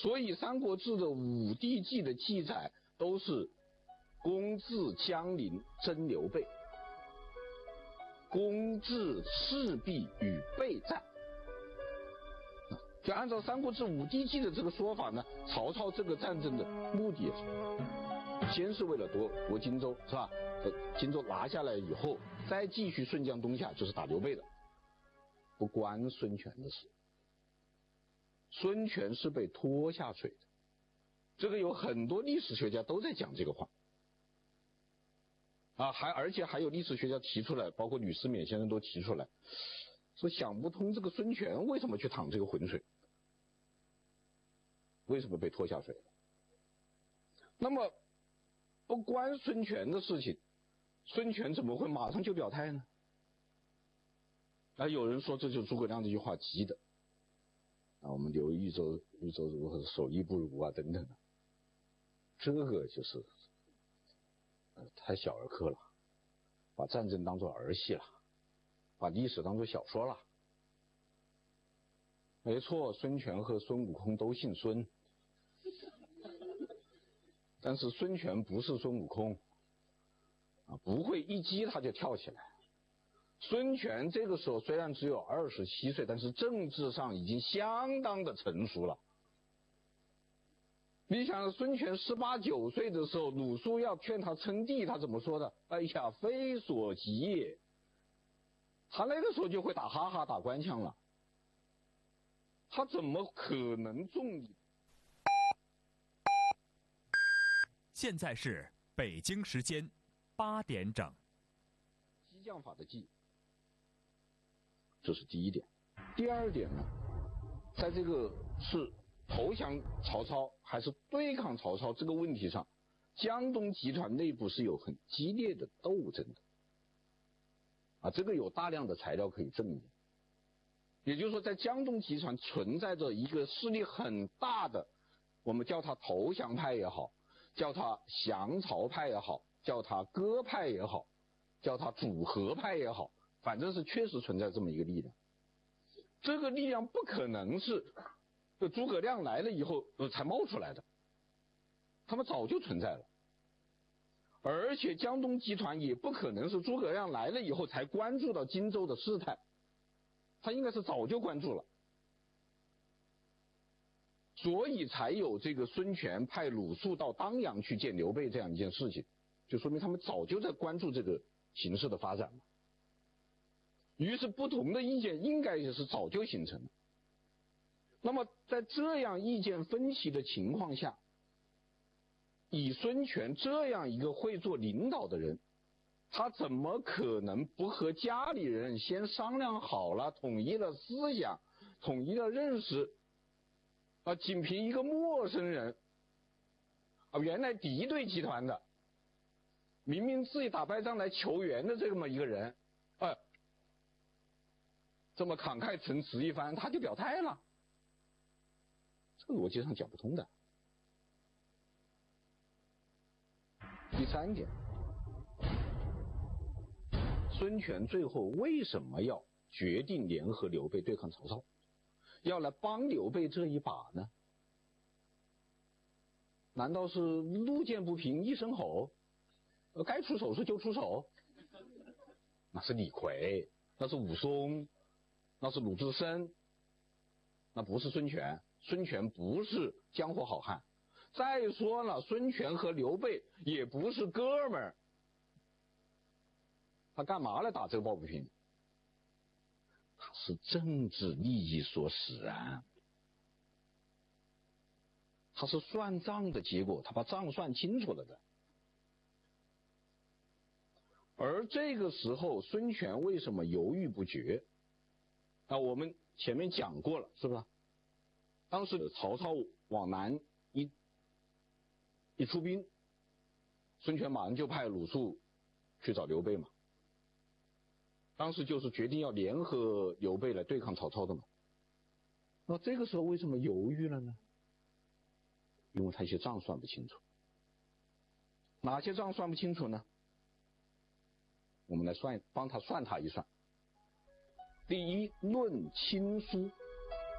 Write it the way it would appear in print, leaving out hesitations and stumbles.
所以《三国志》的武帝纪的记载都是公至江陵征刘备，公至赤壁与备战。就按照《三国志》武帝纪的这个说法呢，曹操这个战争的目的先是为了夺荆州，是吧？荆州拿下来以后，再继续顺江东下，就是打刘备的，不关孙权的事。孙权是被拖下水的，这个有很多历史学家都在讲这个话。而且还有历史学家提出来，包括吕思勉先生都提出来，说想不通这个孙权为什么去淌这个浑水，为什么被拖下水了？那么不关孙权的事情，孙权怎么会马上就表态呢？有人说这就是诸葛亮这句话急的，我们留豫州如何守义不如啊等等的，这个就是太小儿科了，把战争当作儿戏了，把历史当作小说了。没错，孙权和孙悟空都姓孙，但是孙权不是孙悟空不会一击他就跳起来。孙权这个时候虽然只有27岁，但是政治上已经相当的成熟了。你想孙权18、19岁的时候，鲁肃要劝他称帝，他怎么说的？哎呀，非所及也。他那个时候就会打哈哈打官腔了，他怎么可能中你？ 现在是北京时间8点整。 激将法的激，这是第一点。第二点呢，在这个是投降曹操还是对抗曹操这个问题上，江东集团内部是有很激烈的斗争的这个有大量的材料可以证明。也就是说，在江东集团存在着一个势力很大的，我们叫它投降派也好，叫它降曹派也好，叫它割派也好，叫它主和派也好，反正是确实存在这么一个力量。这个力量不可能是诸葛亮来了以后才冒出来的，他们早就存在了。而且江东集团也不可能是诸葛亮来了以后才关注到荆州的事态，他应该是早就关注了，所以才有这个孙权派鲁肃到当阳去见刘备这样一件事情，就说明他们早就在关注这个形势的发展嘛。于是不同的意见应该也是早就形成的。那么在这样意见分歧的情况下，以孙权这样一个会做领导的人，他怎么可能不和家里人先商量好了，统一了思想，统一了认识仅凭一个陌生人原来敌对集团的，明明自己打败仗来求援的这么一个人这么慷慨陈词一番他就表态了，这个逻辑上讲不通的。第三点，孙权最后为什么要决定联合刘备对抗曹操，要来帮刘备这一把呢？难道是路见不平一声吼，该出手时就出手？那是李逵，那是武松，那是鲁智深，那不是孙权。孙权不是江湖好汉。再说了，孙权和刘备也不是哥们儿，他干嘛来打这个抱不平？他是政治利益所使然，他是算账的结果，他把账算清楚了的。而这个时候孙权为什么犹豫不决？我们前面讲过了，是不是？当时曹操往南一出兵，孙权马上就派鲁肃去找刘备嘛。当时就是决定要联合刘备来对抗曹操的嘛。那这个时候为什么犹豫了呢？因为他一些账算不清楚。哪些账算不清楚呢？我们来帮他算他一算。第一，论亲疏。